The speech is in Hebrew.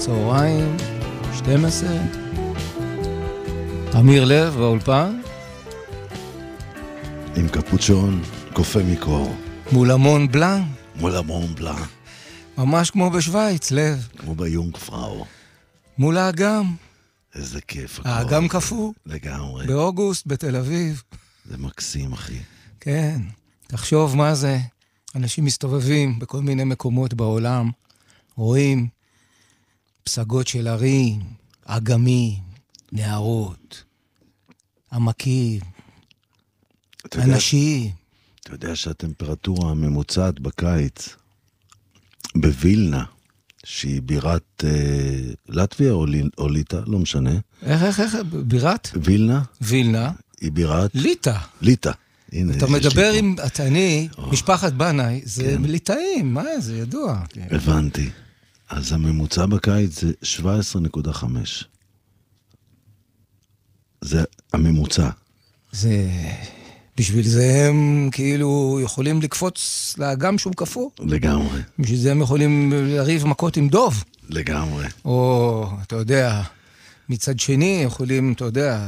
צהריים, 12. אמיר לב באולפן. עם קפוצ'ון, קופה מקור. מול המון בלן. מול המון בלן. ממש כמו בשוויץ, לב. כמו ביונגפראו. מול האגם. איזה כיף. האגם קפוא. לגמרי. באוגוסט, בתל אביב. זה מקסים, אחי. כן. תחשוב מה זה. אנשים מסתובבים בכל מיני מקומות בעולם. רואים פסגות של ערים, אגמים, נהרות, עמקים, אנשים. אתה יודע שהטמפרטורה הממוצעת בקיץ בווילנה, שהיא בירת לטביה או ליטא, לא משנה. איך, בירת? וילנה? וילנה. היא בירת? ליטא. ליטא. אתה מדבר עם התני, משפחת בנאי, זה ליטאים, מה זה, ידוע. הבנתי. אז הממוצע בקיץ זה 17.5. זה הממוצע. זה... בשביל זה הם כאילו יכולים לקפוץ לאגם שהוא קפוא. לגמרי. בשביל זה הם יכולים לריב מכות עם דוב. לגמרי. או, אתה יודע, מצד שני יכולים, אתה יודע,